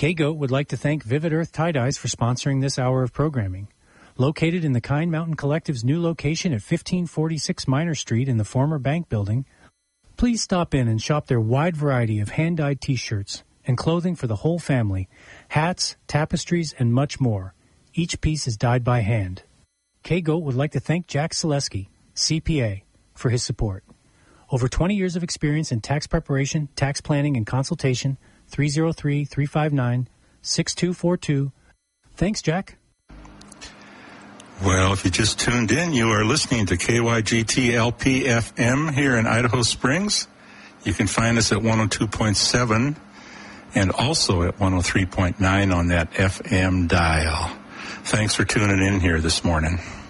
K-Goat would like to thank Vivid Earth Tie-Dyes for sponsoring this hour of programming. Located in the Kind Mountain Collective's new location at 1546 Minor Street in the former bank building, please stop in and shop their wide variety of hand-dyed T-shirts and clothing for the whole family, hats, tapestries, and much more. Each piece is dyed by hand. K-Goat would like to thank Jack Selesky, CPA, for his support. Over 20 years of experience in tax preparation, tax planning, and consultation. 303-359-6242. Thanks, Jack. Well, if you just tuned in, you are listening to KYGT-LP-FM here in Idaho Springs. You can find us at 102.7 and also at 103.9 on that FM dial. Thanks for tuning in here this morning.